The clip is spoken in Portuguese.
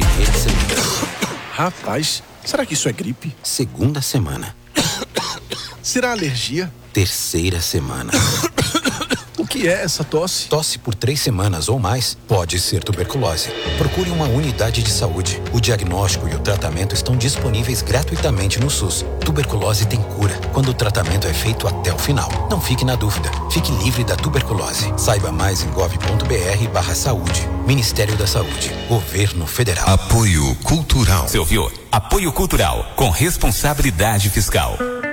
Rede Semente. Rapaz, será que isso é gripe? Segunda semana. Será alergia? Terceira semana. O que é essa tosse? Tosse por 3 semanas ou mais pode ser tuberculose. Procure uma unidade de saúde. O diagnóstico e o tratamento estão disponíveis gratuitamente no SUS. Tuberculose tem cura quando o tratamento é feito até o final. Não fique na dúvida. Fique livre da tuberculose. Saiba mais em gov.br/saúde. Ministério da Saúde. Governo Federal. Apoio Cultural. Você ouviu? Apoio Cultural com responsabilidade fiscal.